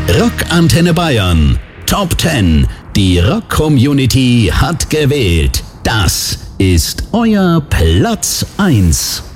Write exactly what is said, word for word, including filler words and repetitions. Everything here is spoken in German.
Rock Antenne Bayern. Top zehn. Die Rock-Community hat gewählt. Das ist euer Platz eins.